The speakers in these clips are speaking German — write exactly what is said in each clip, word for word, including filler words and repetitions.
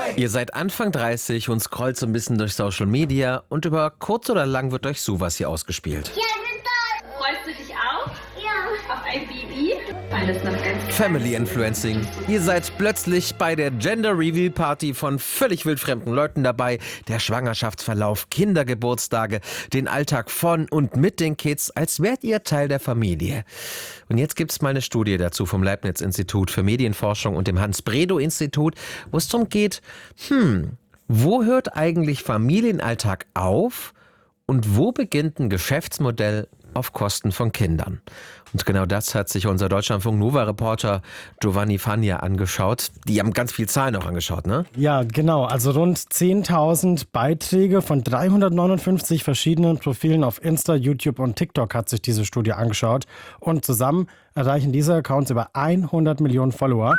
Ihr seid Anfang dreißig und scrollt so ein bisschen durch Social Media und über kurz oder lang wird euch sowas hier ausgespielt. Ja, total. Freust du dich auch Ja. auf ein Baby? Alles noch ganz Family Influencing. Ihr seid plötzlich bei der Gender Reveal Party von völlig wildfremden Leuten dabei. Der Schwangerschaftsverlauf, Kindergeburtstage, den Alltag von und mit den Kids, als wärt ihr Teil der Familie. Und jetzt gibt's mal eine Studie dazu vom Leibniz-Institut für Medienforschung und dem Hans-Bredow-Institut, wo es darum geht, hm, wo hört eigentlich Familienalltag auf und wo beginnt ein Geschäftsmodell auf Kosten von Kindern? Und genau das hat sich unser Deutschlandfunk-Nova-Reporter Giovanni Fagna angeschaut. Die haben ganz viel Zahlen auch angeschaut, ne? Ja, genau. Also rund zehntausend Beiträge von dreihundertneunundfünfzig verschiedenen Profilen auf Insta, YouTube und TikTok hat sich diese Studie angeschaut. Und zusammen erreichen diese Accounts über hundert Millionen Follower.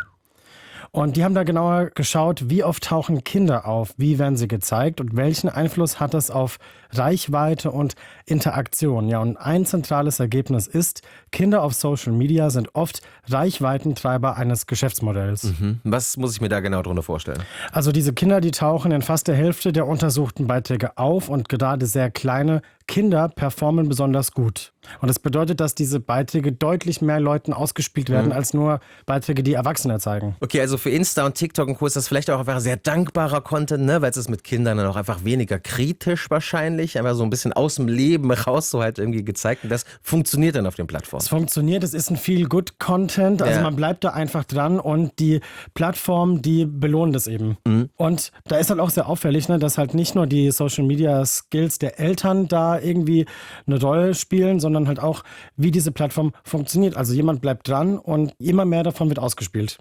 Und die haben da genauer geschaut, wie oft tauchen Kinder auf, wie werden sie gezeigt und welchen Einfluss hat das auf Reichweite und Interaktion. Ja, und ein zentrales Ergebnis ist, Kinder auf Social Media sind oft Reichweitentreiber eines Geschäftsmodells. Mhm. Was muss ich mir da genau drunter vorstellen? Also diese Kinder, die tauchen in fast der Hälfte der untersuchten Beiträge auf und gerade sehr kleine Kinder performen besonders gut. Und das bedeutet, dass diese Beiträge deutlich mehr Leuten ausgespielt werden, mhm. als nur Beiträge, die Erwachsene zeigen. Okay, also für Insta und TikTok und Co. ist das vielleicht auch einfach sehr dankbarer Content, ne? Weil es ist mit Kindern dann auch einfach weniger kritisch wahrscheinlich, aber so ein bisschen aus dem Leben raus so halt irgendwie gezeigt. Und das funktioniert dann auf den Plattformen. Es funktioniert, es ist ein Feel-Good-Content, also ja. man bleibt da einfach dran und die Plattformen, die belohnen das eben. Mhm. Und da ist halt auch sehr auffällig, ne, dass halt nicht nur die Social-Media-Skills der Eltern da irgendwie eine Rolle spielen, sondern halt auch, wie diese Plattform funktioniert. Also jemand bleibt dran und immer mehr davon wird ausgespielt.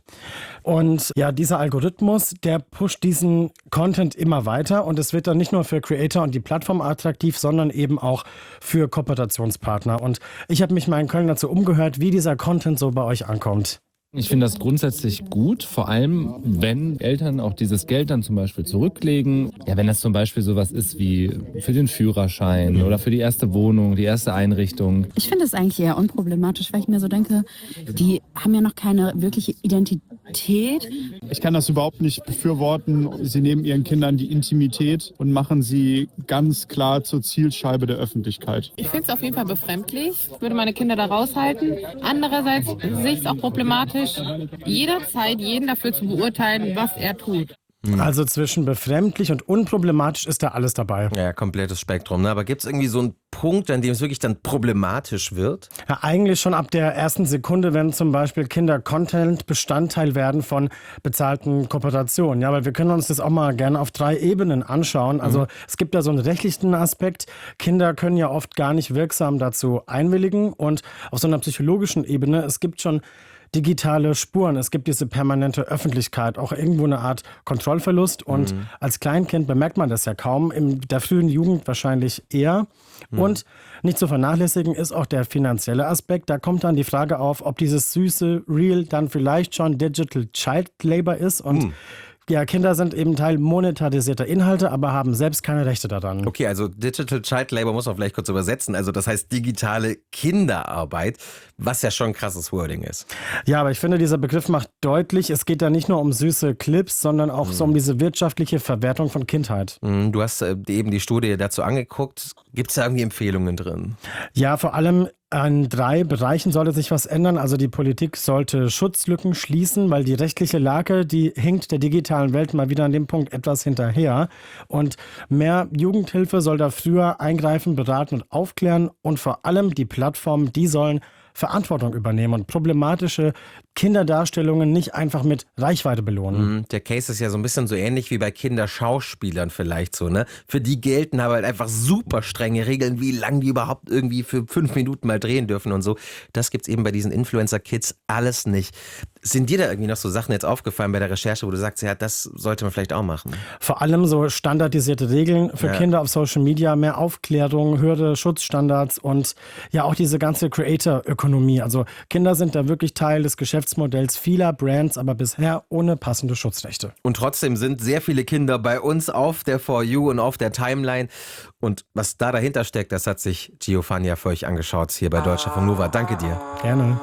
Und ja, dieser Algorithmus, der pusht diesen Content immer weiter und es wird dann nicht nur für Creator und die Plattform attraktiv, sondern eben auch für Kooperationspartner. Und ich habe mich mal in Köln dazu umgehört, wie dieser Content so bei euch ankommt. Ich finde das grundsätzlich gut, vor allem wenn Eltern auch dieses Geld dann zum Beispiel zurücklegen. Ja, wenn das zum Beispiel sowas ist wie für den Führerschein oder für die erste Wohnung, die erste Einrichtung. Ich finde es eigentlich eher unproblematisch, weil ich mir so denke, die haben ja noch keine wirkliche Identität. Ich kann das überhaupt nicht befürworten. Sie nehmen ihren Kindern die Intimität und machen sie ganz klar zur Zielscheibe der Öffentlichkeit. Ich finde es auf jeden Fall befremdlich. Ich würde meine Kinder da raushalten. Andererseits sehe ich es auch problematisch, jederzeit jeden dafür zu beurteilen, was er tut. Also zwischen befremdlich und unproblematisch ist da alles dabei. Ja, komplettes Spektrum. Ne? Aber gibt es irgendwie so einen Punkt, an dem es wirklich dann problematisch wird? Ja, eigentlich schon ab der ersten Sekunde, wenn zum Beispiel Kinder Content Bestandteil werden von bezahlten Kooperationen. Ja, weil wir können uns das auch mal gerne auf drei Ebenen anschauen. Also mhm. es gibt da so einen rechtlichen Aspekt. Kinder können ja oft gar nicht wirksam dazu einwilligen. Und auf so einer psychologischen Ebene, es gibt schon digitale Spuren. Es gibt diese permanente Öffentlichkeit, auch irgendwo eine Art Kontrollverlust. Und mhm. als Kleinkind bemerkt man das ja kaum, in der frühen Jugend wahrscheinlich eher. Mhm. Und nicht zu vernachlässigen ist auch der finanzielle Aspekt. Da kommt dann die Frage auf, ob dieses süße Reel dann vielleicht schon Digital Child Labor ist. Und mhm. ja, Kinder sind eben Teil monetarisierter Inhalte, aber haben selbst keine Rechte daran. Okay, also Digital Child Labor muss man vielleicht kurz übersetzen. Also das heißt digitale Kinderarbeit, was ja schon ein krasses Wording ist. Ja, aber ich finde, dieser Begriff macht deutlich, es geht da nicht nur um süße Clips, sondern auch mhm. so um diese wirtschaftliche Verwertung von Kindheit. Mhm, du hast äh, eben die Studie dazu angeguckt. Gibt es da irgendwie Empfehlungen drin? Ja, vor allem an drei Bereichen sollte sich was ändern. Also die Politik sollte Schutzlücken schließen, weil die rechtliche Lage, die hinkt der digitalen Welt mal wieder an dem Punkt etwas hinterher. Und mehr Jugendhilfe soll da früher eingreifen, beraten und aufklären. Und vor allem die Plattformen, die sollen Verantwortung übernehmen und problematische Kinderdarstellungen nicht einfach mit Reichweite belohnen. Der Case ist ja so ein bisschen so ähnlich wie bei Kinderschauspielern vielleicht so, ne? Für die gelten aber halt einfach super strenge Regeln, wie lange die überhaupt irgendwie für fünf Minuten mal drehen dürfen und so. Das gibt's eben bei diesen Influencer-Kids alles nicht. Sind dir da irgendwie noch so Sachen jetzt aufgefallen bei der Recherche, wo du sagst, ja, das sollte man vielleicht auch machen? Vor allem so standardisierte Regeln für ja. Kinder auf Social Media, mehr Aufklärung, höhere Schutzstandards und ja auch diese ganze Creator-Ökonomie. Also Kinder sind da wirklich Teil des Geschäftsmodells vieler Brands, aber bisher ohne passende Schutzrechte. Und trotzdem sind sehr viele Kinder bei uns auf der For You und auf der Timeline. Und was da dahinter steckt, das hat sich Gio Fagna für euch angeschaut hier bei Deutschlandfunk Nova. Danke dir. Gerne.